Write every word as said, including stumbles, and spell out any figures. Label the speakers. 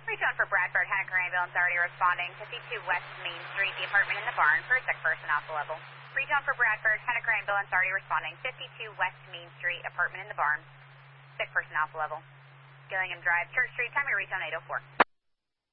Speaker 1: Retone for Bradford, Henniker ambulance already responding. fifty-two West Main Street, the apartment in the barn for a sick person off the level. Retone for Bradford, Henniker ambulance already responding. fifty-two West Main Street, apartment in the barn. Sick person off the level. Gillingham Drive, Church Street, time your retone eight oh four.